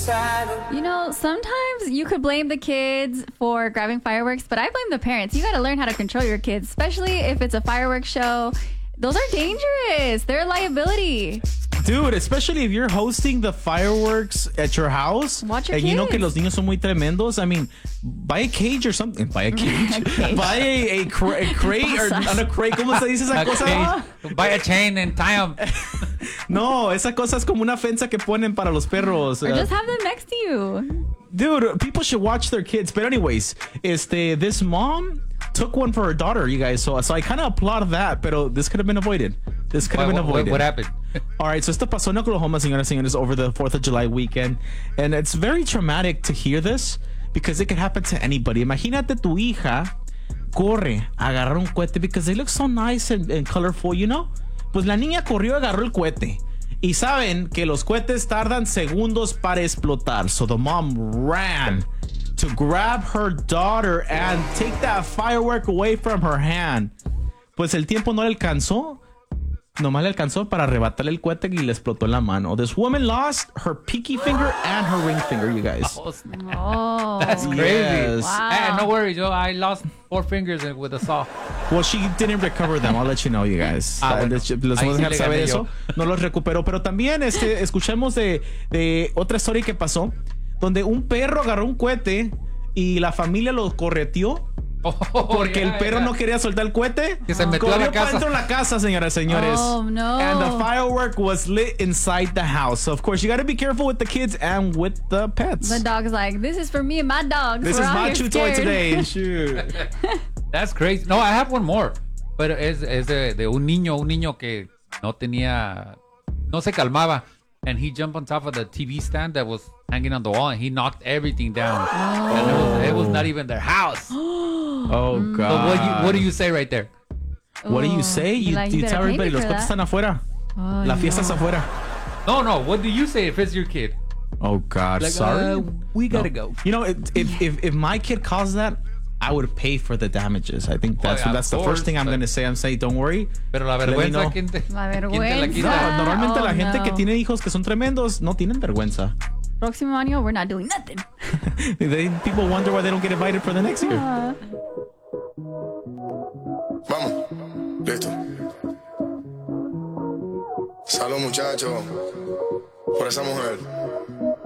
You know, sometimes you could blame the kids for grabbing fireworks, but I blame the parents. You got to learn how to control your kids, especially if it's a fireworks show. Those are dangerous. They're a liability. Dude, especially if you're hosting the fireworks at your house. Watch your and kids. You know que los niños son muy tremendos. I mean, buy a cage or something. Buy a cage. Buy a crate or not a crate. ¿Cómo se dice esa cosa? Buy a chain and tie them. No, esa cosa es como una fensa que ponen para los perros. Or just have them next to you. Dude, people should watch their kids. But anyways, this mom took one for her daughter, you guys. So I kind of applaud that, pero this could have been avoided. What happened? All right, so esto pasó en Oklahoma, señoras y señores, over the 4th of July weekend. And it's very traumatic to hear this because it could happen to anybody. Imagínate tu hija corre a agarrar un cohete because they look so nice and colorful, you know? Pues la niña corrió y agarró el cohete. Y saben que los cohetes tardan segundos para explotar. So the mom ran to grab her daughter and take that firework away from her hand. Pues el tiempo no le alcanzó. Nomás le alcanzó para arrebatarle el cohete y le explotó en la mano. This woman lost her pinky finger and her ring finger, you guys. Oh. That's crazy. Yes. Wow. Hey, no worries, yo. I lost 4 fingers with a saw. Well, she didn't recover them. I'll let you know, you guys. Bueno. Les Ahí voy a sí dejar le saber gané eso. No los recuperó. Pero también escuchamos de otra historia que pasó, donde un perro agarró un cohete y la familia lo correteó. Porque el perro no quería soltar el cohete. Que se metió a la casa. Dentro de la casa, señoras y señores. Oh, no. And the firework was lit inside the house. So, of course, you got to be careful with the kids and with the pets. The dog's like, this is for me and my dogs. This We're is out my here chew toy scared. today. Shoot. That's crazy. No, I have one more. Pero es de un niño que no se calmaba. And he jumped on top of the TV stand that was hanging on the wall and he knocked everything down. And it was not even their house. Oh, God. But what do you say right there? What do you say? You better tell pay everybody, me los for cohetes that. están afuera. Oh, La fiesta no. está afuera. No. What do you say if it's your kid? Oh, God. Like, sorry. We gotta go. You know, if my kid caused that, I would pay for the damages. I think that's yeah, that's the of first thing course, I'm going to say. I'm saying, don't worry. Pero la Let me vergüenza, know. ¿quién te La la vergüenza. quita? No, normalmente Oh, la gente que no. tiene hijos que son tremendos no tienen vergüenza. Próximo año, we're not doing nothing. People wonder why they don't get invited for the next year. Vamos, listo. Salud, muchachos, por esa mujer.